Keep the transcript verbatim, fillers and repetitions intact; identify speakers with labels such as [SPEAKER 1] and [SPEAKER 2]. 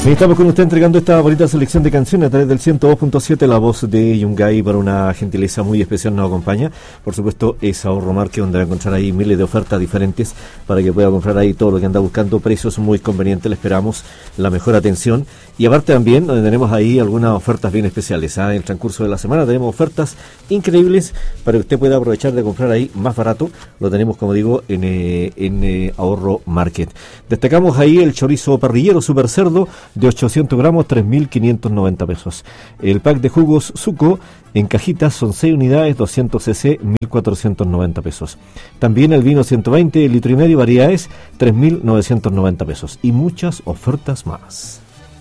[SPEAKER 1] Bien, estamos con usted entregando esta bonita selección de canciones a través del ciento dos punto siete. La voz de Yungay, para una gentileza muy especial, nos acompaña. Por supuesto, es Ahorro Market, donde va a encontrar ahí miles de ofertas diferentes para que pueda comprar ahí todo lo que anda buscando. Precios muy convenientes, le esperamos la mejor atención. Y aparte también, donde tenemos ahí algunas ofertas bien especiales. ¿eh? En el transcurso de la semana tenemos ofertas increíbles para que usted pueda aprovechar de comprar ahí más barato. Lo tenemos, como digo, en, eh, en eh, Ahorro Market. Destacamos ahí el chorizo parrillero super cerdo de ochocientos gramos, tres mil quinientos noventa pesos. El pack de jugos Suco en cajitas son seis unidades, doscientos centilitros, mil cuatrocientos noventa pesos. También el vino ciento veinte, litro y medio, variedades, tres mil novecientos noventa pesos. Y muchas ofertas más.